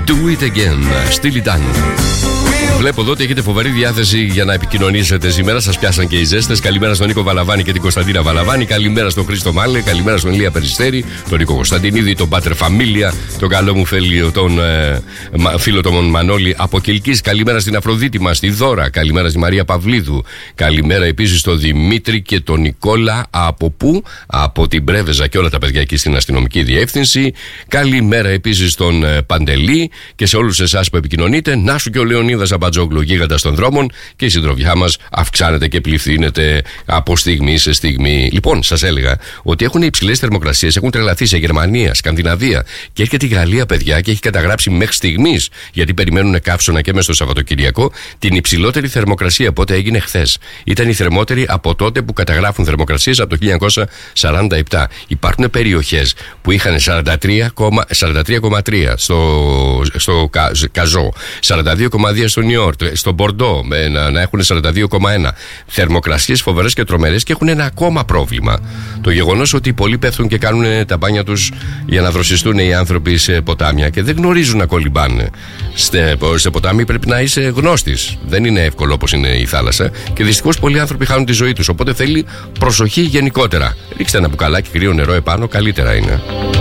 Do it again. Steely Dan. Βλέπω εδώ ότι έχετε φοβερή διάθεση για να επικοινωνήσετε σήμερα. Σας πιάσαν και οι ζέστες. Καλημέρα στον Νίκο Βαλαβάνη και την Κωνσταντίνα Βαλαβάνη. Καλημέρα στον Χρήστο Μάλε. Καλημέρα στον Ηλία Περιστέρη. Τον Νίκο Κωνσταντινίδη. Τον Πάτερ Φαμίλια. Τον καλό μου φίλο τον Μανώλη από Κιλκής. Καλημέρα στην Αφροδίτη μας, στη Δώρα. Καλημέρα στη Μαρία Παυλίδου. Καλημέρα επίσης στον Δημήτρη και τον Νικόλα. Από πού? Από την Πρέβεζα και όλα τα παιδιά εκεί στην αστυνομική διεύθυνση. Καλημέρα επίσης στον Παντελή και σε όλους εσάς που επικοινωνείτε. Να σου και ο Λεωνίδας Αμπατζόγλου, γίγαντας των δρόμων, και η συντροφιά μας αυξάνεται και πληθύνεται από στιγμή σε στιγμή. Λοιπόν, σας έλεγα ότι έχουν υψηλές θερμοκρασίες, έχουν τρελαθεί σε Γερμανία, Σκανδιναβία και έρχεται η Γαλλία, παιδιά, και έχει καταγράψει μέχρι στιγμής, γιατί περιμένουν καύσωνα και μέσα στο Σαββατοκυριακό, την υψηλότερη θερμοκρασία. Πότε έγινε? Χθες. Ήταν η θερμότερη από τότε που καταγράφουν θερμοκρασίες, από το 1947. Υπάρχουν περιοχές που είχαν 43,3 στο Καζό, 42,2 στο Νιόρτ, στο Μπορντό να έχουν 42,1. Θερμοκρασίες φοβερές και τρομερές, και έχουν ένα ακόμα πρόβλημα. Το γεγονός ότι πολλοί πέφτουν και κάνουν τα μπάνια τους για να δροσιστούν οι άνθρωποι σε ποτάμια και δεν γνωρίζουν να κολυμπάνε. Σε ποτάμι πρέπει να είσαι γνώστης. Δεν είναι εύκολο όπως είναι η θάλασσα, και δυστυχώς πολλοί άνθρωποι χάνουν τη ζωή τους. Οπότε θέλει προσοχή γενικότερα. Ρίξτε ένα μπουκαλάκι κρύο νερό επάνω, καλύτερα είναι.